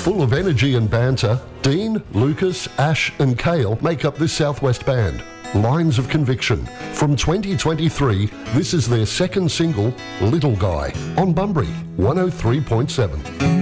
Full of energy and banter, Dean, Lucas, Ash and Cale make up this Southwest band. Lines of Conviction. From 2023, this is their second single, Little Guy, on Bunbury 103.7.